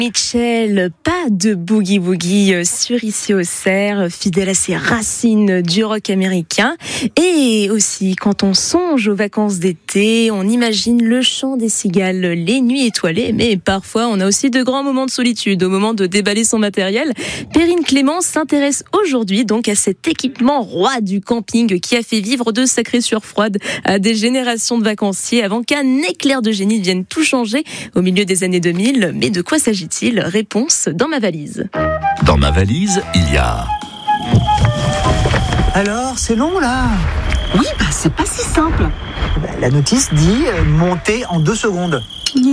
Mitchell, pas de boogie-woogie sur Ici au Cerf, fidèle à ses racines du rock américain. Et aussi, quand on songe aux vacances d'été, on imagine le chant des cigales, les nuits étoilées, mais parfois on a aussi de grands moments de solitude au moment de déballer son matériel. Perrine Clément s'intéresse aujourd'hui donc à cet équipement roi du camping qui a fait vivre de sacrées sueurs froides à des générations de vacanciers avant qu'un éclair de génie vienne tout changer au milieu des années 2000. Mais de quoi s'agit-il ? Réponse dans ma valise. Dans ma valise, il y a... Alors, c'est long là? Oui, c'est pas si simple. La notice dit monter en 2 secondes.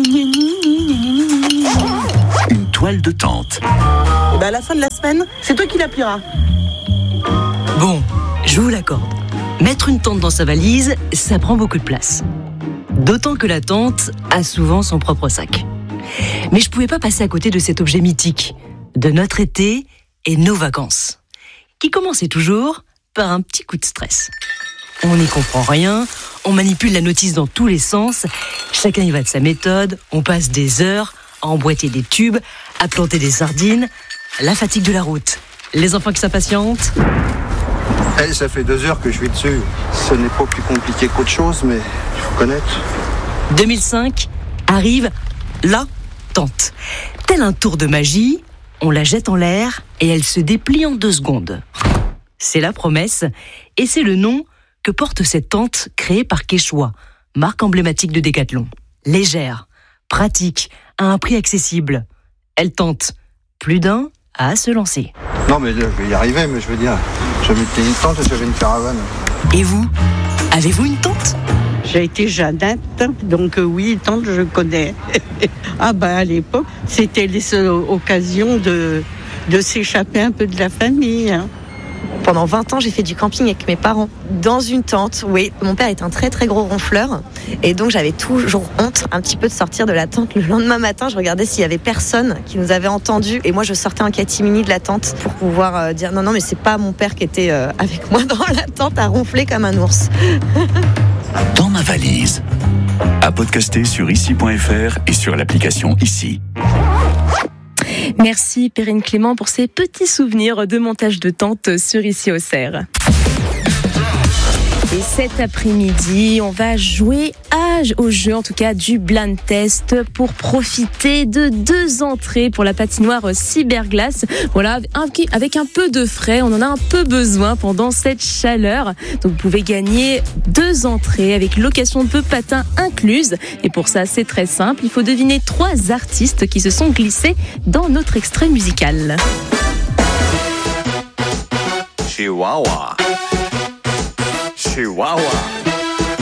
Une toile de tente. À la fin de la semaine, c'est toi qui l'appuieras. Bon, je vous l'accorde. Mettre une tente dans sa valise, ça prend beaucoup de place. D'autant que la tente a souvent son propre sac. Mais je pouvais pas passer à côté de cet objet mythique, de notre été et nos vacances, qui commençait toujours par un petit coup de stress. On n'y comprend rien, on manipule la notice dans tous les sens, chacun y va de sa méthode, on passe des heures à emboîter des tubes, à planter des sardines, la fatigue de la route, les enfants qui s'impatientent. Ça fait 2 heures que je suis dessus. Ce n'est pas plus compliqué qu'autre chose, mais il faut connaître. 2005 arrive la tente. Tel un tour de magie, on la jette en l'air et elle se déplie en 2 secondes. C'est la promesse et c'est le nom que porte cette tente créée par Quechua, marque emblématique de Décathlon. Légère, pratique, à un prix accessible. Elle tente plus d'un à se lancer. Non, mais là, je vais y arriver, mais je veux dire, j'avais une tente et j'avais une caravane. Et vous, avez-vous une tente ? J'ai été Jeannette, donc oui, tante, je connais. À l'époque, c'était les seules occasions de s'échapper un peu de la famille. Pendant 20 ans, j'ai fait du camping avec mes parents. Dans une tente, oui. Mon père est un très très gros ronfleur. Et donc j'avais toujours honte un petit peu de sortir de la tente. Le lendemain matin, je regardais s'il y avait personne qui nous avait entendus. Et moi, je sortais en catimini de la tente pour pouvoir dire non, mais c'est pas mon père qui était avec moi dans la tente à ronfler comme un ours. Dans ma valise. À podcaster sur ici.fr et sur l'application Ici. Merci Perrine Clément pour ces petits souvenirs de montage de tente sur Ici au Cerf. Et cet après-midi, on va jouer au jeu, en tout cas du blind test, pour profiter de 2 entrées pour la patinoire Cyberglace. Voilà, avec un peu de frais, on en a un peu besoin pendant cette chaleur. Donc vous pouvez gagner 2 entrées avec location de patins incluse. Et pour ça, c'est très simple. Il faut deviner 3 artistes qui se sont glissés dans notre extrait musical. Chihuahua. Chihuahua.